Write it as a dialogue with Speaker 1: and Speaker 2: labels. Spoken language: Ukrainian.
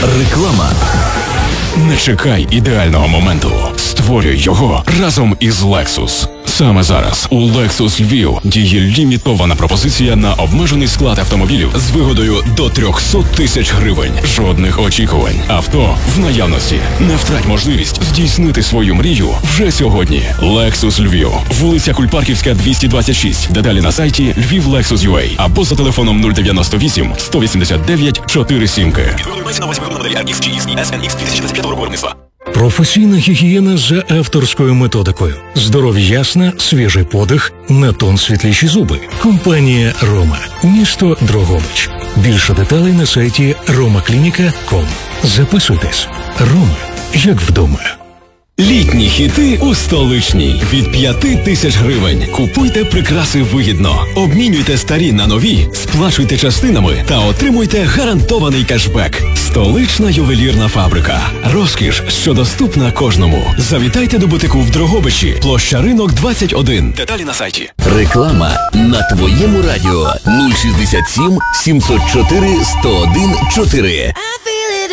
Speaker 1: Реклама.
Speaker 2: Не чекай ідеального моменту. Створюй його разом із Lexus. Саме зараз у Lexus Львів діє лімітована пропозиція на обмежений склад автомобілів з вигодою до 300 тисяч гривень. Жодних очікувань. Авто в наявності. Не втрать можливість здійснити свою мрію вже сьогодні. Lexus Львів. Вулиця Кульпарківська, 226. Деталі на сайті LьвівLexus.ua або за телефоном 098 189 47.
Speaker 3: Професійна гігієна за авторською методикою. Здоров'я ясна, свіжий подих, на тон світліші зуби. Компанія «Рома». Місто Дрогобич. Більше деталей на сайті romaclinica.com. Записуйтесь. «Рома» як вдома.
Speaker 1: Літні хіти у столичній. Від 5 тисяч гривень. Купуйте прикраси вигідно. Обмінюйте старі на нові, сплачуйте частинами та отримуйте гарантований кешбек. Столична ювелірна фабрика. Розкіш, що доступна кожному. Завітайте до бутику в Дрогобичі. Площа Ринок, 21. Деталі на сайті.
Speaker 4: Реклама на твоєму радіо 067 704 101 4.